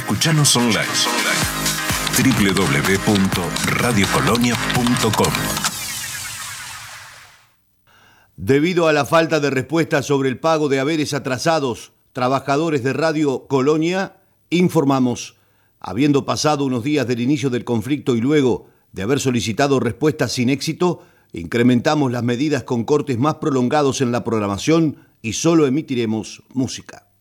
Escuchanos online. www.radiocolonia.com. Debido a la falta de respuesta sobre el pago de haberes atrasados, trabajadores de Radio Colonia informamos, habiendo pasado unos días del inicio del conflicto y luego de haber solicitado respuestas sin éxito, incrementamos las medidas con cortes más prolongados en la programación y solo emitiremos música.